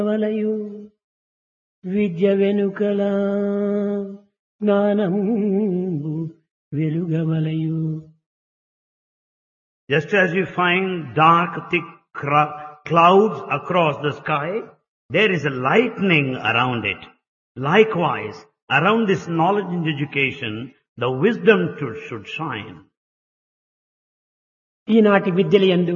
వలయు విద్య వెనుకల జ్ఞానంబు వెలుగవలయు. Just as you find dark, thick clouds across the sky, there is a lightning around it. Likewise, around this knowledge and education, the wisdom should shine. ఈనాటి విద్యలయందు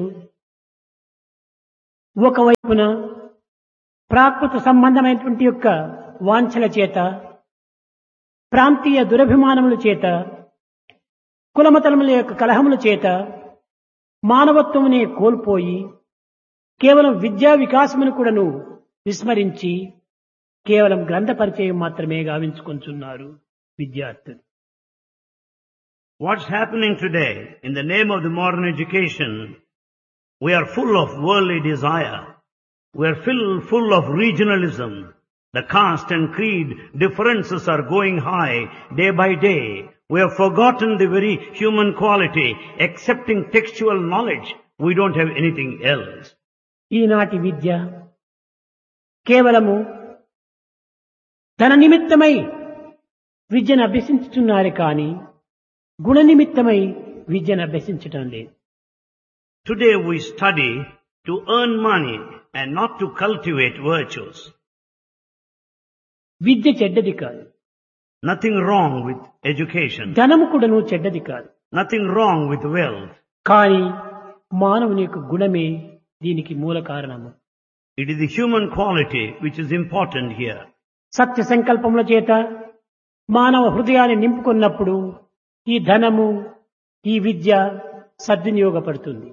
ఒకవైపున ప్రాకృత సంబంధమైనటువంటి యొక్క వాంఛల చేత, ప్రాంతీయ దురభిమానముల చేత, కులమతలముల యొక్క కలహముల చేత మానవత్వమునే కోల్పోయి కేవలం విద్యా వికాసమును కూడాను విస్మరించి కేవలం గ్రంథ పరిచయం మాత్రమే గావించుకొంచున్నారు విద్యార్థులు. What's happening today in the name of the modern education? We are full of worldly desire. We are full of regionalism. The caste and creed differences are going high day by day. We have forgotten the very human quality. Accepting textual knowledge, we don't have anything else. ఈనాటి విద్య కేవలము ధన నిమిత్తమై విద్యను అభ్యసించుతున్నారు కానీ గుణ నిమిత్తమై విద్యను అభ్యసించటం లేదు. Today we study to earn money and not to cultivate virtues. విద్య చెడ్డది కాదు, Nothing wrong with education. ధనము కూడాను చెడ్డది కాదు. Nothing wrong with wealth. కానీ మానవుని యొక్క గుణమే దీనికి మూల కారణము. It is the human quality which is important here. సత్య సంకల్పముల చేత మానవ హృదయాన్ని నింపుకున్నప్పుడు ఈ ధనము, ఈ విద్య సద్వినియోగపడుతుంది.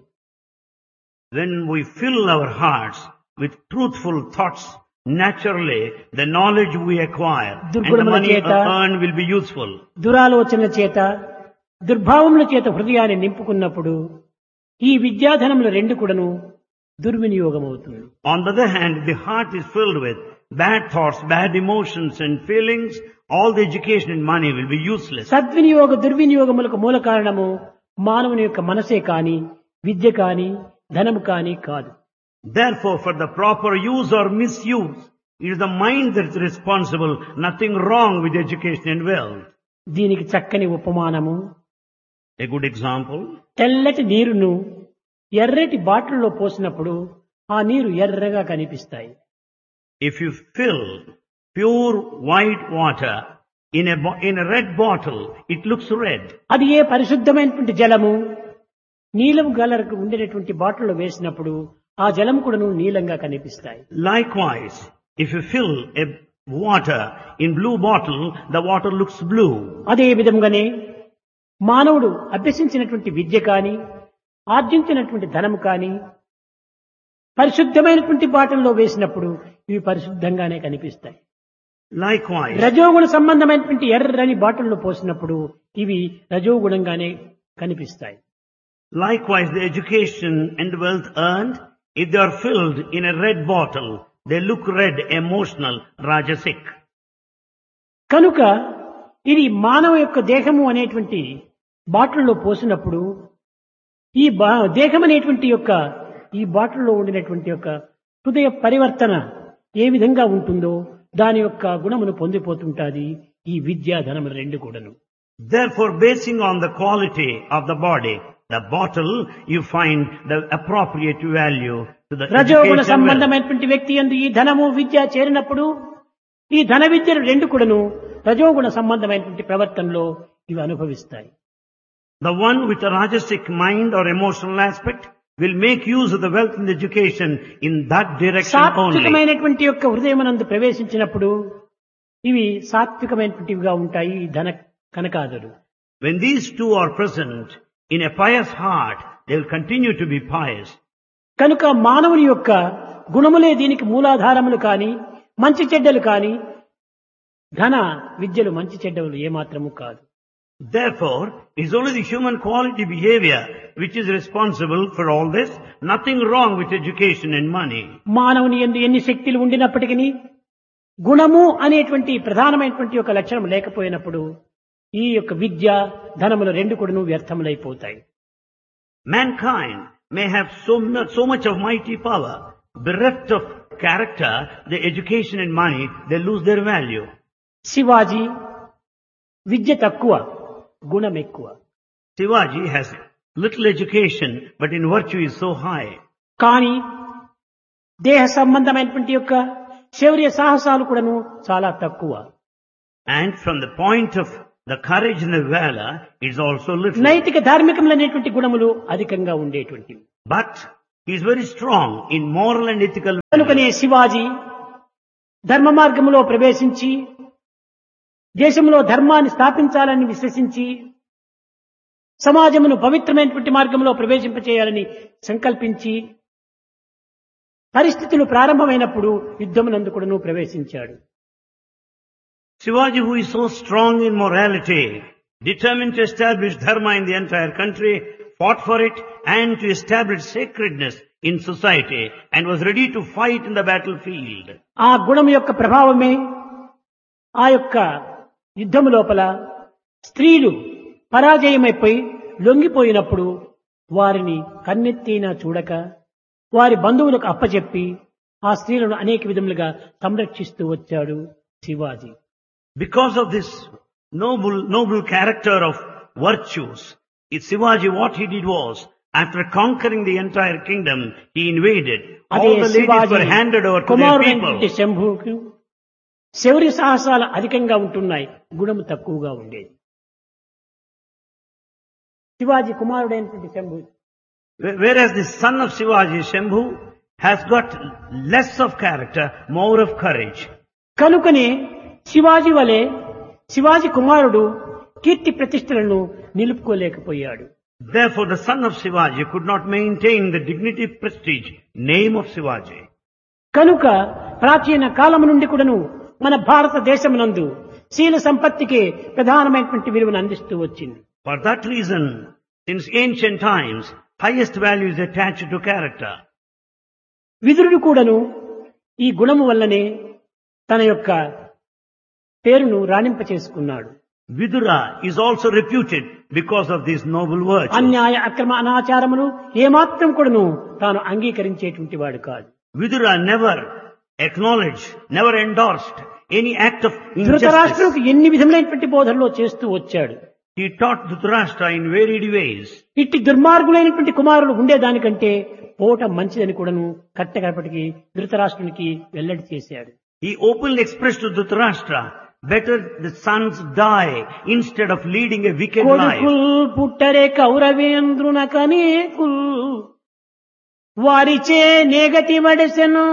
When we fill our hearts with truthful thoughts, naturally the knowledge we acquire and the money earned will be useful. దురాలోచనల చేత, దుర్భావముల చేత హృదయాన్ని నింపుకున్నప్పుడు ఈ విద్యాధనముల రెండు కూడాను దుర్వినియోగం అవుతుంది. On the other hand, the heart is filled with bad thoughts, bad emotions and feelings. All the education and money will be useless. సద్వినియోగ దుర్వినియోగములకు మూల కారణము మానవుని యొక్క మనసే కాని, విద్య కాని, ధనము కాని కాదు. Therefore, for the proper use or misuse, it is the mind that is responsible. Nothing wrong with education and wealth. దీనికి చక్కని ఉపమానము, A good example, తెల్లటి నీరును ఎర్రటి బాటిల్లో పోసినప్పుడు ఆ నీరు ఎర్రగా కనిపిస్తాయి. if you fill pure white water in a red bottle, it looks red. అది ఏ పరిశుద్ధమైనటువంటి జలము నీలం కలర్కు ఉండేటువంటి బాటిల్లో వేసినప్పుడు ఆ జలం కూడాను నీలంగా కనిపిస్తాయి. Likewise, if you fill a water in blue bottle, the water looks blue. అదే విధంగానే మానవుడు అభ్యసించినటువంటి విద్య కాని, ఆర్జించినటువంటి ధనము కాని పరిశుద్ధమైనటువంటి బాటిల్లో వేసినప్పుడు ఇవి పరిశుద్ధంగానే కనిపిస్తాయి. Likewise, రజోగుణ సంబంధమైనటువంటి ఎర్రని బాటిల్లో పోసినప్పుడు ఇవి రజోగుణంగానే కనిపిస్తాయి. likewise, the education and wealth earned, if they are filled in a red bottle, they look red, emotional, rajasic. కనుక ఇది మానవ యొక్క దేహము అనేటువంటి బాటిల్లో పోసినప్పుడు ఈ దేహం అనేటువంటి యొక్క ఈ బాటిల్లో ఉండినటువంటి యొక్క హృదయ పరివర్తన ఏ విధంగా ఉంటుందో దాని యొక్క గుణమును పొందిపోతుంటాది ఈ విద్యా ధనములు రెండు కూడాను. Therefore, basing on the quality of the body, the bottle, you find the appropriate value to the రజోగుణ education wealth. సంబంధమైనటువంటి వ్యక్తి యందు ఈ ధనము విద్య చేరినప్పుడు ఈ ధన విద్యలు రెండు కూడాను రజోగుణ సంబంధమైనటువంటి ప్రవర్తనలో ఇవి అనుభవిస్తాయి. The one with a rajasic mind or emotional aspect will make use of the wealth and education in that direction only. సాత్వికమైనటువంటి యొక్క హృదయమునందు ప్రవేశించినప్పుడు ఇవి సాత్వికమైనటువంటివిగా ఉంటాయి ఈ ధన కనకాదులు. When these two are present in a pious heart, they will continue to be pious. కనుక మానవుని యొక్క గుణములే దీనికి మూలాధారములు కాని, మంచి చెడ్డలు కాని, ధన విద్యలు మంచి చెడ్డలు ఏమాత్రము కాదు. Therefore, it is only the human quality behavior which is responsible for all this. Nothing wrong with education and money. మానవుని యందు ఎన్ని శక్తులు ఉండినప్పటికీ గుణము అనేటువంటి ప్రధానమైనటువంటి ఒక లక్షణం లేకపోయినప్పుడు ఈ యొక్క విద్య ధనములు రెండు కూడాను వ్యర్థములైపోతాయి. Mankind may have so much of mighty power, bereft of character, the education and money, they lose their value. Shivaji విద్య తక్కువ, గుణం ఎక్కువ. Shivaji has little education, but in virtue is so high. కానీ దేహ సంబంధమైనటువంటి యొక్క శౌర్య సాహసాలు కూడాను చాలా తక్కువ. And from the point of the courage and the valor, it's also little. నైతిక ధార్మికములైనటువంటి గుణములు అధికంగా ఉండేటువంటివి. But he is very strong in moral and ethical కనుకనే values. శివాజీ ధర్మ మార్గములో ప్రవేశించి దేశంలో ధర్మాన్ని స్థాపించాలని విశ్వసించి సమాజమును పవిత్రమైనటువంటి మార్గంలో ప్రవేశింపచేయాలని సంకల్పించి పరిస్థితులు ప్రారంభమైనప్పుడు యుద్ధమునందు కూడాను ప్రవేశించాడు. Shivaji, who is so strong in morality, determined to establish dharma in the entire country, fought for it and to establish sacredness in society and was ready to fight in the battlefield. ఆ గుణం యొక్క ప్రభావమే ఆ యొక్క యుద్ధము లోపల స్త్రీలు పరాజయమైపోయి లొంగిపోయినప్పుడు వారిని కన్నెత్తినా చూడక వారి బంధువులకు అప్పచెప్పి ఆ స్త్రీలను అనేక విధములుగా సంరక్షిస్తూ వచ్చాడు Shivaji. Because of this noble character of virtues, Shivaji, what he did was, after conquering the entire kingdom, he invaded. అదే All the ladies were handed over to their కుమారుడైనటువంటి people. శంభుకు శౌర్య సాహసాలు అధికంగా ఉంటున్నాయి, గుణము తక్కువగా ఉండేది. శివాజీ కుమారుడైనటువంటి Shambhu Whereas the son of Shivaji, Shambhu, has got less of character, more of courage. కనుకనే శివాజీ వలె శివాజీ కుమారుడు కీర్తి ప్రతిష్టలను నిలుపుకోలేకపోయాడు. Therefore, the son of Shivaji could not maintain the dignity, prestige, name of Shivaji. కనుక ప్రాచీన కాలము నుండి కూడాను మన భారతదేశమునందు శీల సంపత్తికి ప్రధానమైనటువంటి విలువను అందిస్తూ వచ్చింది. For that reason, since ancient times, highest value is attached to character. విదురుడు కూడాను ఈ గుణము వల్లనే తన యొక్క పేరును రాణింప చేసుకున్నాడు. Vidura is also reputed because of these noble virtues. అన్యాయ అక్రమ అనాచారములు ఏమాత్రం కూడాను తాను అంగీకరించేటువంటి వాడు కాదు. Vidura never acknowledged, never endorsed any act of injustice. ధృతరాష్ట్రుడికి ఎన్ని విధములైనటువంటి బోధనలో చేస్తూ వచ్చాడు. He taught Dhritarashtra in varied ways. ఇట్టి దుర్మార్గులైనటువంటి కుమారులు ఉండేదానికంటే పోవటం మంచిదని కూడాను కట్టకడపటికి ధృతరాష్ట్రునికి వెల్లడి చేశాడు. He openly expressed to Dhritarashtra, better the sons die instead of leading a wicked life. కొడుకుల్ పుట్టరే కౌరవేంద్రున కనేకుల్ వారిచే నేగతి వడసెను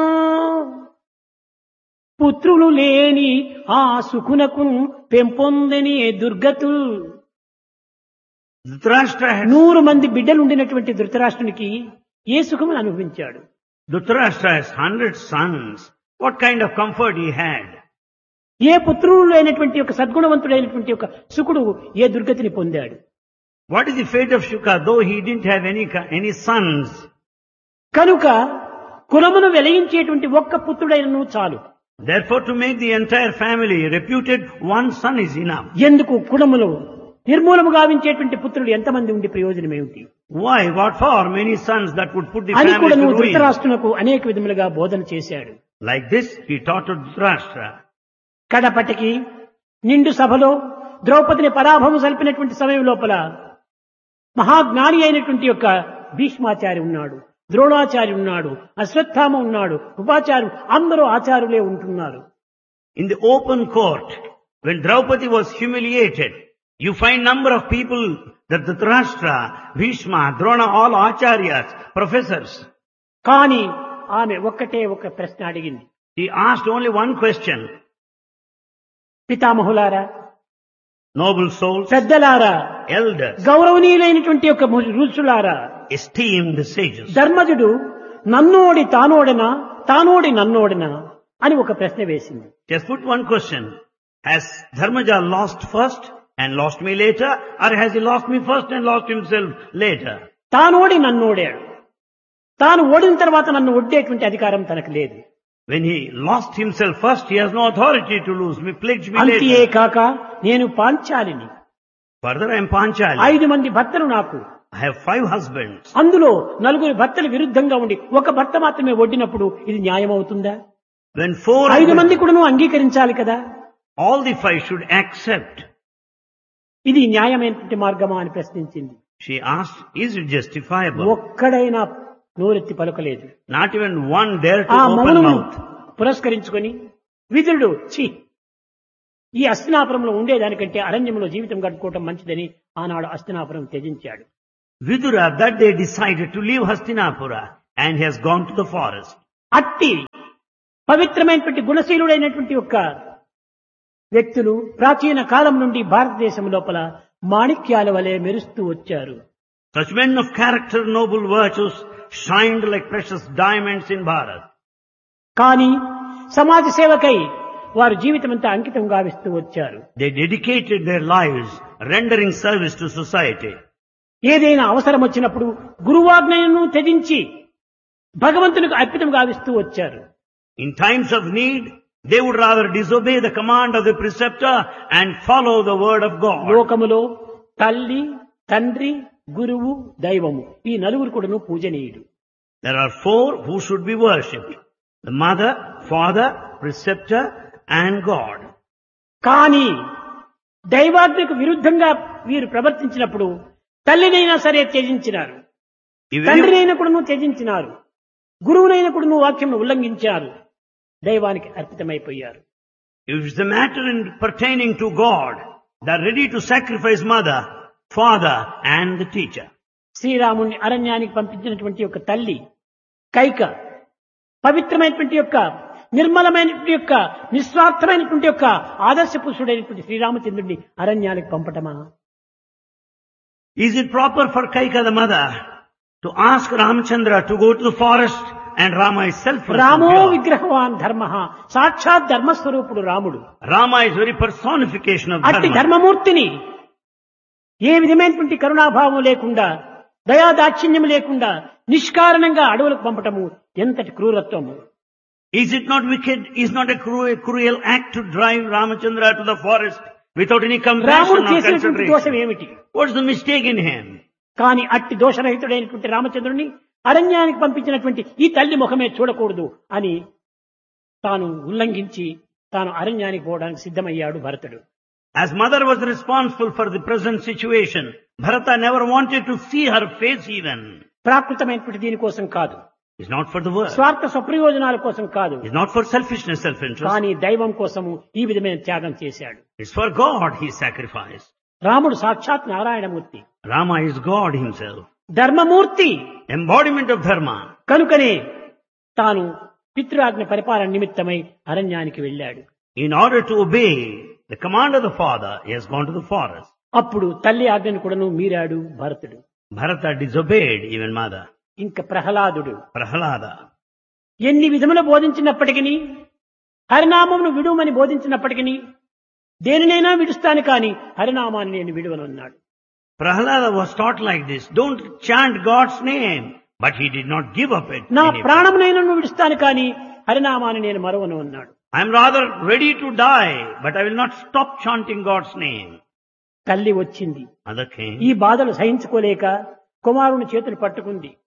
పుత్రులు లేని ఆ సుఖునకు పెంపొందని దుర్గతుల్. Dhritarashtra had 100 మంది బిడ్డలు ఉండినటువంటి ధృతరాష్ట్రునికి ఏ సుఖమును అనుభవించాడు? Dhritarashtra has 100 sons. What kind of comfort he had? ఏ పుత్రులు లేనటువంటి ఒక సద్గుణవంతుడైనటువంటి ఒక సుకుడు ఏ దుర్గతిని పొందాడు? What is the fate of Shuka, though he didn't have any sons? కనుక కులమును వెలయించేటువంటి ఒక్క పుత్రుడైనను చాలు. Therefore, to make the entire family reputed, one son is enough. ఎందుకు కులములు నిర్మూలము గావించేటువంటి పుత్రుడు ఎంతమంది ఉండి ప్రయోజనం ఏమిటి Why? What for? Many sons that would put the అని family కూడా to నువ్వు ruin. ధృతరాష్ట్రునకు అనేక విధములుగా బోధన చేశాడు. Like this, he taught to Dhritarashtra. కడపటికి నిండు సభలో ద్రౌపదిని పరాభవం సల్పినటువంటి సమయం లోపల మహాజ్ఞాని అయినటువంటి యొక్క భీష్మాచారి ఉన్నాడు, ద్రోణాచార్య ఉన్నాడు, అశ్వత్థామ ఉన్నాడు, ఉపాచార్యులు అందరూ ఆచార్యులే ఉంటున్నారు. In the open court, when Draupadi was humiliated, you find number of people that Dhritarashtra, Bhishma, Drona, all acharyas, professors. కానీ ఆమె ఒక్కటే ఒక ప్రశ్న అడిగింది. He asked only one question. పితామహులారా, Noble souls, పెద్దలారా, elders, గౌరవనీయులైనటువంటి యొక్క ఋషులారా, esteemed sages. ధర్మజుడు నన్నోడి తానోడనా తానోడి నన్నోడనా అని ఒక ప్రశ్న వేసింది. Just put one question. Has Dharmaja lost first and lost me later, or has he lost me first and lost himself later? తానోడి నన్నోడాడు. తాను ఓడిన తర్వాత నన్ను ఒడ్డేటువంటి అధికారం తనకు లేదు. When he lost himself first, he has no authority to lose me, pledge me అంతే later. కాక నేను పాంచాలిని, Further, I am Panchali. 5 మంది భర్తలు నాకు, I have 5 husbands. అందులో నలుగురు భర్తలు విరుద్ధంగా ఉండి ఒక భర్త మాత్రమే వడ్డినప్పుడు ఇది న్యాయం అవుతుందా? When 4 5 మంది కూడా అంగీకరించాలి కదా. all the 5 should accept. ఇది న్యాయమైనటువంటి మార్గమా అని ప్రశ్నించింది. She asked, is it justifiable? ఒక్కడైనా నోరెత్తి పలకలేదు. Not even one dare to ఆ open మౌనమును mouth. పురస్కరించుకొని విదురుడు ఈ అస్తినాపురంలో ఉండేదానికంటే అరణ్యంలో జీవితం గడుపుకోవటం మంచిదని ఆనాడు Hastinapuram త్యజించాడు. Vidura that day decided to leave Hastinapura and he has gone to the forest. అట్టి పవిత్రమైనటువంటి గుణశీలుడైనటువంటి యొక్క వ్యక్తులు ప్రాచీన కాలం నుండి భారతదేశం లోపల మాణిక్యాల వలె మెరుస్తూ వచ్చారు. Such men of character, noble virtues shined like precious diamonds in Bharat. కానీ సమాజ సేవకై వారు జీవితమంతా అంకితం గావిస్తూ వచ్చారు. They dedicated their lives rendering service to society. ఏదైనా అవసరం వచ్చినప్పుడు గురువాజ్ఞను త్యజించి భగవంతునికి అర్పితం గావిస్తూ వచ్చారు. In times of need, they would rather disobey the command of the preceptor and follow the word of God. లోకములో తల్లి, తండ్రి, గురువు, దైవము ఈ నలుగురు కూడాను పూజనీయుడు. There are 4 who should be worshipped. The mother, father, preceptor and God. కానీ దైవాజ్ఞకు విరుద్ధంగా వీరు ప్రవర్తించినప్పుడు తల్లినైనా సరే త్యజించినారు, తండ్రినైనా కూడాను త్యజించినారు, గురువునైనా కూడాను వాక్యం ఉల్లంఘించారు, దైవానికి అర్పితమైపోయారు. If it's a matter in pertaining to God, they are ready to sacrifice mother, father and the teacher. శ్రీరాముని అరణ్యానికి పంపించినటువంటి యొక్క తల్లి కైక పవిత్రమైనటువంటి యొక్క నిర్మలమైనటువంటి యొక్క నిస్వార్థమైనటువంటి యొక్క ఆదర్శ పురుషుడైనటువంటి శ్రీరామచంద్రుడిని అరణ్యానికి పంపటమా? Is it proper for Kaika the mother to ask Ramchandra to go to the forest and Rama is self-respecting? రామో విగ్రహవాన్ ధర్మ సాక్షాత్ ధర్మస్వరూపుడు రాముడు. Rama is very personification of అట్టి dharma. ధర్మమూర్తిని ఏ విధమైనటువంటి కరుణాభావం లేకుండా దయాదాక్షిణ్యం లేకుండా నిష్కారణంగా అడవులకు పంపటము ఎంతటి క్రూరత్వము. Is it not wicked? Is not a cruel act to drive Ramachandra to the forest without any compassion రాముడు or చేసినటువంటి దోషం consideration? ఏమిటి? What's the mistake in him? కానీ అట్టి దోషరహితుడైనటువంటి రామచంద్రుని అరణ్యానికి పంపించినటువంటి ఈ తల్లి ముఖమే చూడకూడదు అని తాను ఉల్లంఘించి తాను అరణ్యానికి పోవడానికి సిద్ధమయ్యాడు భరతుడు. As mother was responsible for the present situation, Bharata never wanted to see her face even. ప్రాకృతమైనటువంటి దీనికోసం కాదు, It's not for the world. స్వార్థ స్వప్రయోజనాల కోసం కాదు, It's not for selfishness, self-interest. కానీ దైవం కోసము ఈ విధమైన త్యాగం చేశాడు. It's for God he sacrificed. రాముడు సాక్షాత్ Narayanamurthy, Rama is God himself. ధర్మమూర్తి. Embodiment of dharma. కనుకనే తాను పితృఆజ్ఞ పరిపాలన నిమిత్తమై అరణ్యానికి వెళ్ళాడు. In order to obey the command of the father, he has gone to the forest. అప్పుడు తల్లి ఆజ్ఞను కూడాను మీరాడు భరతుడు. Bharata disobeyed even mother. ఇంకా ప్రహ్లాదుడు Prahalada. ఎన్ని విధములు బోధించినప్పటికీ హరినామమును విడువమని బోధించినప్పటికీ దేనినైనా విడుస్తాను కానీ హరినామాన్ని నేను విడువనన్నాడు. Prahalada was taught like this. Don't chant God's name. But he did not give up it. నా ప్రాణమునైనా విడుస్తాను కానీ హరినామాన్ని నేను మరువను అన్నాడు. I am rather ready to die, but I will not stop chanting God's name. తల్లి వచ్చింది. Mother came. ఈ బాధలు సహించుకోలేక కుమారుని చేతులు పట్టుకుంది.